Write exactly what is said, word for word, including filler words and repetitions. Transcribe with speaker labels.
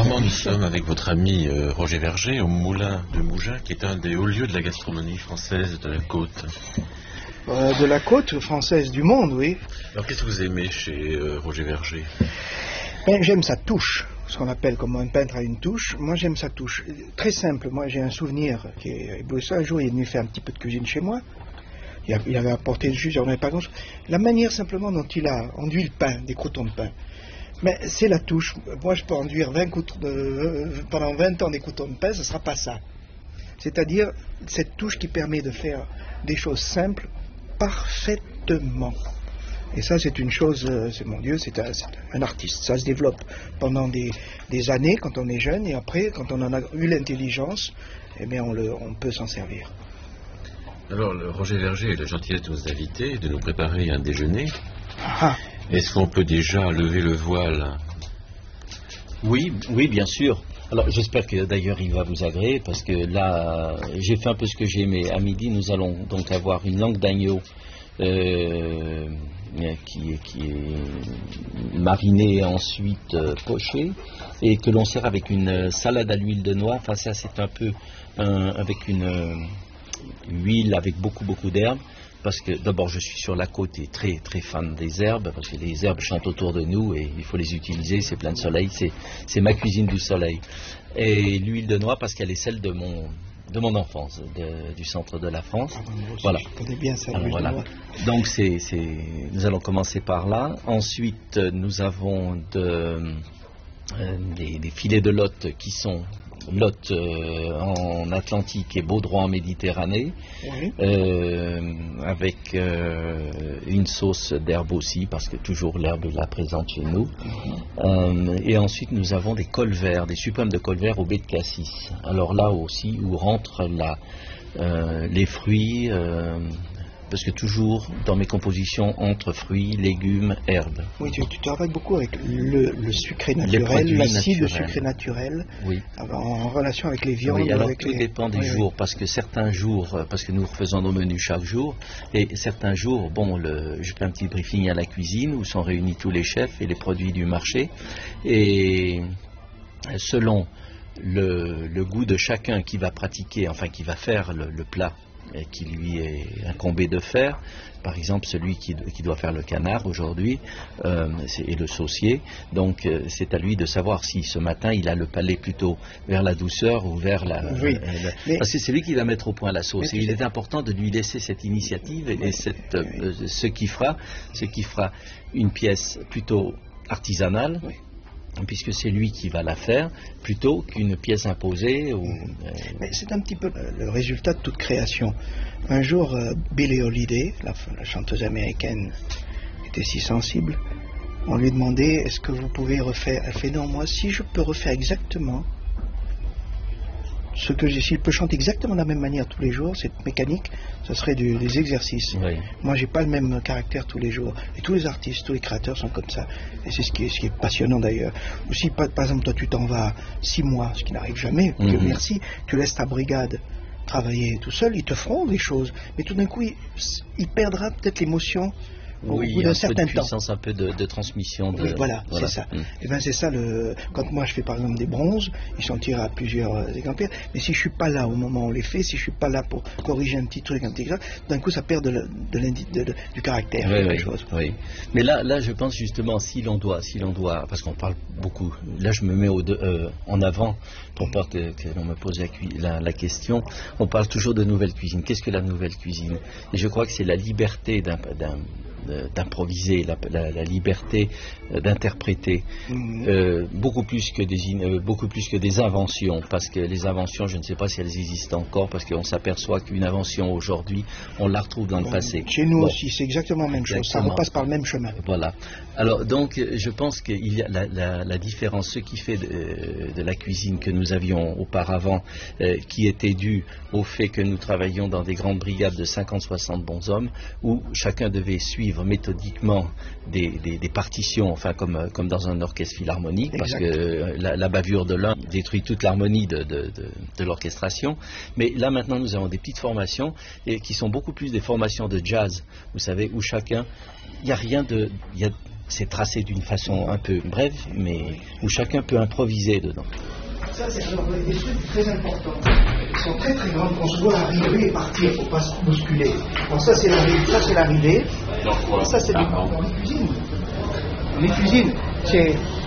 Speaker 1: moment, nous sommes avec votre ami euh, Roger Verger au Moulin de Mougins, qui est un des hauts lieux de la gastronomie française de la côte.
Speaker 2: Euh, de la côte française du monde, oui.
Speaker 1: Alors, qu'est-ce que vous aimez chez euh, Roger Verger?
Speaker 2: Ben, j'aime sa touche, ce qu'on appelle comme un peintre a une touche. Moi, j'aime sa touche. Très simple, moi j'ai un souvenir qui est éblouissant. Un jour, il est venu faire un petit peu de cuisine chez moi. Il, a, il avait apporté le jus, j'en avais pas grand-chose. La manière simplement dont il a enduit le pain, des croûtons de pain. Mais c'est la touche. Moi, je peux enduire vingt croûtons de, euh, pendant vingt ans des croûtons de pain, ce ne sera pas ça. C'est-à-dire cette touche qui permet de faire des choses simples parfaitement. Et ça, c'est une chose, euh, c'est mon Dieu, c'est un, c'est un artiste. Ça se développe pendant des, des années quand on est jeune, et après, quand on en a eu l'intelligence, eh bien, on, le, on peut s'en servir.
Speaker 1: Alors, le Roger Verger a la gentillesse de nous inviter, de nous préparer un déjeuner.
Speaker 2: Ah.
Speaker 1: Est-ce qu'on peut déjà lever le voile?
Speaker 3: Oui, oui, bien sûr. Alors, j'espère que d'ailleurs il va vous agréer, parce que là, j'ai fait un peu ce que j'ai aimé. À midi, nous allons donc avoir une langue d'agneau euh, qui, qui est marinée, ensuite euh, pochée, et que l'on sert avec une salade à l'huile de noix. Enfin, ça, c'est un peu un, avec une euh, huile avec beaucoup, beaucoup d'herbes. Parce que d'abord je suis sur la côte et très très fan des herbes, parce que les herbes chantent autour de nous et il faut les utiliser, c'est plein de soleil, c'est, c'est ma cuisine du soleil. Et l'huile de noix parce qu'elle est celle de mon, de mon enfance, de, du centre de la France.
Speaker 2: Ah, bon,
Speaker 3: voilà.
Speaker 2: Je connais bien ça,
Speaker 3: Alors,
Speaker 2: l'huile
Speaker 3: voilà.
Speaker 2: de noix.
Speaker 3: Donc c'est, c'est, nous allons commencer par là. Ensuite nous avons de, euh, des, des filets de lotte qui sont Lot euh, en Atlantique et Baudroie en Méditerranée,
Speaker 2: Oui.
Speaker 3: euh, avec euh, une sauce d'herbe aussi, parce que toujours l'herbe est là présente chez nous. Euh, et ensuite nous avons des cols verts, des suprêmes de cols verts au baie de cassis. Alors là aussi où rentrent la, euh, les fruits, euh, parce que toujours dans mes compositions entre fruits, légumes, herbes.
Speaker 2: Oui, tu, tu travailles beaucoup avec le, le sucré naturel, l'acide sucré naturel,
Speaker 3: oui.
Speaker 2: en relation avec les viandes.
Speaker 3: Oui, alors
Speaker 2: avec
Speaker 3: tout
Speaker 2: les...
Speaker 3: dépend des
Speaker 2: oui,
Speaker 3: jours,
Speaker 2: oui.
Speaker 3: parce que certains jours, parce que nous refaisons nos menus chaque jour, et certains jours, bon, le, je fais un petit briefing à la cuisine où sont réunis tous les chefs et les produits du marché, et selon le, le goût de chacun qui va pratiquer, enfin qui va faire le, le plat et qui lui est incombé de faire, par exemple celui qui, qui doit faire le canard aujourd'hui euh, et le saucier, donc euh, c'est à lui de savoir si ce matin il a le palais plutôt vers la douceur ou vers la...
Speaker 2: Oui,
Speaker 3: euh, la
Speaker 2: mais...
Speaker 3: parce que c'est lui qui va mettre au point la sauce, et il
Speaker 2: sais...
Speaker 3: est important de lui laisser cette initiative, et, et cette, euh, ce qui fera, ce qui fera une pièce plutôt artisanale,
Speaker 2: oui.
Speaker 3: puisque c'est lui qui va la faire, plutôt qu'une pièce imposée. Ou, euh...
Speaker 2: Mais c'est un petit peu le résultat de toute création. Un jour, euh, Billie Holiday, la, la chanteuse américaine, était si sensible, on lui demandait, est-ce que vous pouvez refaire? Elle fait, non, moi, si je peux refaire exactement ce que j'ai, s'il peut chanter exactement de la même manière tous les jours, cette mécanique, ce serait du, des exercices.
Speaker 3: Oui.
Speaker 2: Moi, j'ai pas le même caractère tous les jours. Et tous les artistes, tous les créateurs sont comme ça. Et c'est ce qui est, ce qui est passionnant d'ailleurs. Ou si, par, par exemple, toi, tu t'en vas six mois, ce qui n'arrive jamais,
Speaker 3: Mm-hmm.
Speaker 2: Dieu merci, tu laisses ta brigade travailler tout seul, ils te feront des choses. Mais tout d'un coup, il, il perdra peut-être l'émotion. Au
Speaker 3: Oui,
Speaker 2: bout d'un
Speaker 3: un
Speaker 2: certain
Speaker 3: peu de
Speaker 2: temps.
Speaker 3: puissance, un peu de, de transmission. De,
Speaker 2: Oui, voilà,
Speaker 3: voilà.
Speaker 2: c'est ça.
Speaker 3: Mm.
Speaker 2: Et ben c'est ça le. Quand moi je fais par exemple des bronzes, ils sont tirés à plusieurs euh, exemplaires. Mais si je suis pas là au moment où on les fait, si je suis pas là pour corriger un petit truc, un petit truc, d'un coup ça perd de, la, de, de, de du caractère.
Speaker 3: Oui, oui,
Speaker 2: chose.
Speaker 3: oui. Mais là, là, je pense justement si l'on doit, si l'on doit, parce qu'on parle beaucoup. Là, je me mets au de, euh, en avant pour pas que, que l'on me pose la, la, la question. On parle toujours de nouvelle cuisine. Qu'est-ce que la nouvelle cuisine? Et je crois que c'est la liberté d'un, d'un d'improviser, la, la, la liberté d'interpréter, mmh. euh, beaucoup plus que des euh, beaucoup plus que des inventions, parce que les inventions, je ne sais pas si elles existent encore, parce qu'on s'aperçoit qu'une invention aujourd'hui, on la retrouve dans le passé.
Speaker 2: Chez nous
Speaker 3: bon.
Speaker 2: aussi, c'est exactement la même exactement. chose, ça repasse par le même chemin.
Speaker 3: Voilà. Alors donc, je pense qu'il y a la, la, la différence, ce qui fait de, de la cuisine que nous avions auparavant, euh, qui était due au fait que nous travaillions dans des grandes brigades de cinquante soixante bonshommes, où chacun devait suivre méthodiquement des, des, des partitions, enfin comme, comme dans un orchestre philharmonique, exact. Parce que la, la bavure de l'un détruit toute l'harmonie de, de, de, de l'orchestration. Mais là maintenant nous avons des petites formations et qui sont beaucoup plus des formations de jazz, vous savez, où chacun, il n'y a rien de... Y a, c'est tracé d'une façon un peu brève, mais où chacun peut improviser dedans.
Speaker 2: Ça, c'est alors, des trucs très importants. Ils sont très très grands. On se doit arriver et partir, il ne faut pas se bousculer. Bon, ça, c'est l'arrivée. Ça, c'est l'arrivée. Ça, c'est les... On les cuisine. On les cuisine. C'est...